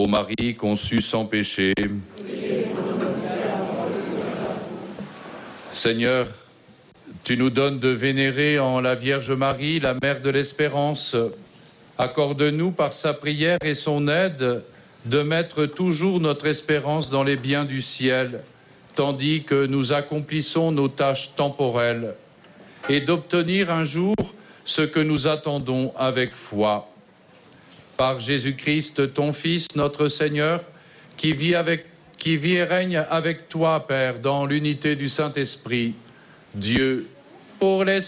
Ô Marie conçue sans péché, Seigneur, tu nous donnes de vénérer en la Vierge Marie, la Mère de l'Espérance. Accorde-nous par sa prière et son aide de mettre toujours notre espérance dans les biens du ciel, tandis que nous accomplissons nos tâches temporelles, et d'obtenir un jour ce que nous attendons avec foi. Par Jésus-Christ, ton Fils, notre Seigneur, qui vit et règne avec toi, Père, dans l'unité du Saint-Esprit, Dieu, pour les